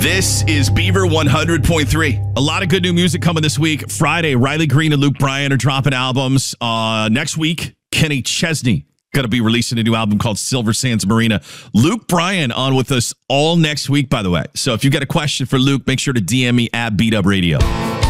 This is Beaver 100.3. A lot of good new music coming this week. Friday, Riley Green and Luke Bryan are dropping albums. Next week, Kenny Chesney going to be releasing a new album called Silver Sands Marina. Luke Bryan on with us all next week, by the way. So if you got a question for Luke, make sure to DM me at BeatUp Radio.